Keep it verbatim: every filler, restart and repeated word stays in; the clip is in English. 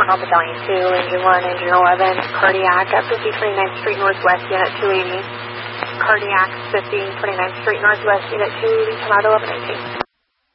Call Battalion two, Engine one, Engine eleven, Cardiac at fifty twenty-ninth Street Northwest, Unit two eighty. Cardiac, fifty twenty-ninth Street Northwest, Unit two eighty, come out eleven eighteen.